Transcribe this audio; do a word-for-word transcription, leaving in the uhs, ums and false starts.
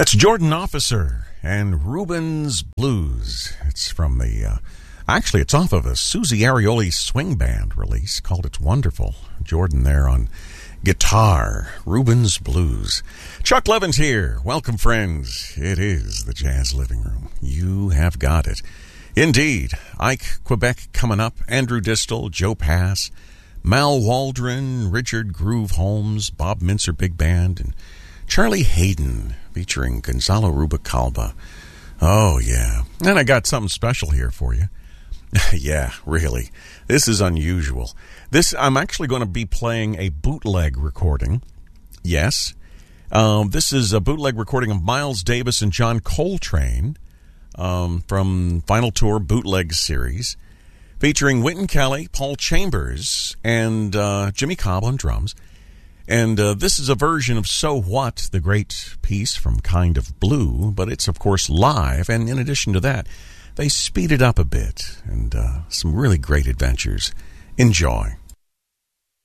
That's Jordan Officer and Rubens Blues. It's from the, uh, actually, it's off of a Susie Arioli swing band release called It's Wonderful. Jordan there on guitar, Rubens Blues. Chuck Levin's here. Welcome, friends. It is the Jazz Living Room. You have got it. Indeed. Ike Quebec coming up, Andrew Distel, Joe Pass, Mal Waldron, Richard Groove Holmes, Bob Mintzer Big Band, and Charlie Hayden featuring Gonzalo Rubalcaba. Oh, yeah. And I got something special here for you. Yeah, really. This is unusual. This I'm actually going to be playing a bootleg recording. Yes. Um, this is a bootleg recording of Miles Davis and John Coltrane um, from Final Tour Bootleg Series, featuring Wynton Kelly, Paul Chambers, and uh, Jimmy Cobb on drums. And uh, this is a version of So What, the great piece from Kind of Blue, but it's, of course, live. And in addition to that, they speed it up a bit, and uh, some really great adventures. Enjoy.